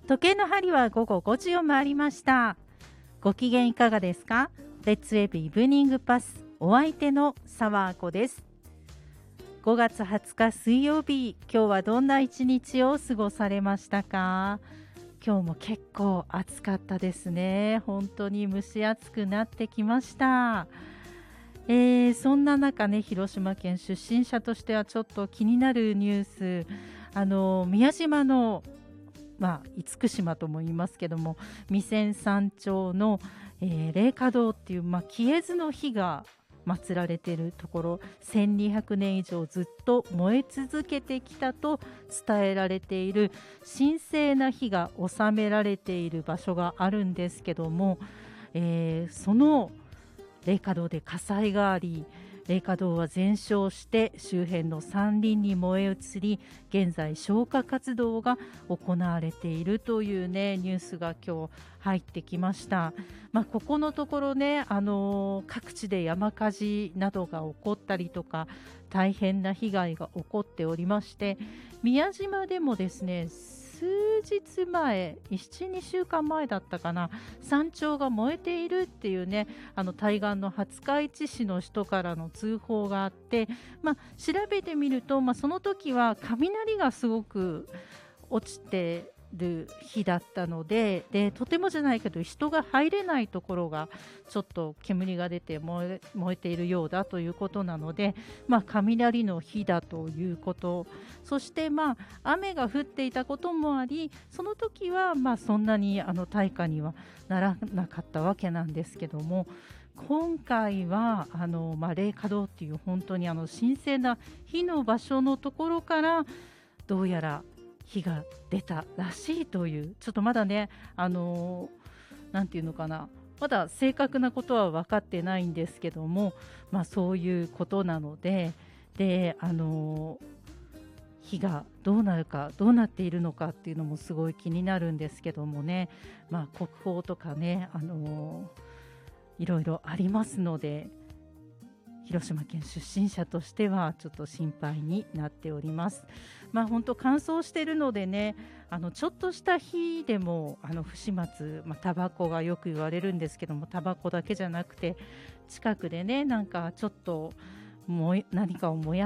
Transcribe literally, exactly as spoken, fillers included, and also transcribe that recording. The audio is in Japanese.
時計の針は午後ごじを回りました。ご機嫌いかがですか？レッツウェブイブニングパス、お相手の沢子です。ごがつはつか水曜日、今日はどんな一日を過ごされましたか？今日も結構暑かったですね。本当に蒸し暑くなってきました。えー、そんな中ね、広島県出身者としてはちょっと気になるニュース、あの宮島のまあ、厳島とも言いますけども、弥山山頂の、えー、霊華堂っていう、まあ、消えずの火が祀られているところ、せんにひゃくねん以上ずっと燃え続けてきたと伝えられている神聖な火が収められている場所があるんですけども、えー、その霊華堂で火災があり、霊華堂は全焼して周辺の山林に燃え移り、現在消火活動が行われているというねニュースが今日入ってきました。まあ、ここのところね、あのー、各地で山火事などが起こったりとか大変な被害が起こっておりまして、宮島でもですね数日前、いち、にしゅうかんまえだったかな、山頂が燃えているっていうね、あの対岸の廿日市市の人からの通報があって、まあ、調べてみると、まあ、その時は雷がすごく落ちてる日だったので、でとてもじゃないけど人が入れないところがちょっと煙が出て燃え、燃えているようだということなので、まあ、雷の日だということ、そしてまあ雨が降っていたこともあり、その時はまあそんなにあの大火にはならなかったわけなんですけども、今回はあの、まあ、霊華堂っていう本当にあの神聖な火の場所のところからどうやら火が出たらしいという、ちょっとまだね、あのー、なんていうのかな、まだ正確なことは分かってないんですけども、まあ、そういうことなので、で、あのー、火がどうなるか、どうなっているのかっていうのもすごい気になるんですけどもね、まあ、国宝とかね、あのー、いろいろありますので、広島県出身者としてはちょっと心配になっております。まあ、本当乾燥しているのでね、あのちょっとした火でもあの不始末、まあ、タバコがよく言われるんですけども、タバコだけじゃなくて近くでね、なんかちょっと燃え何かを燃や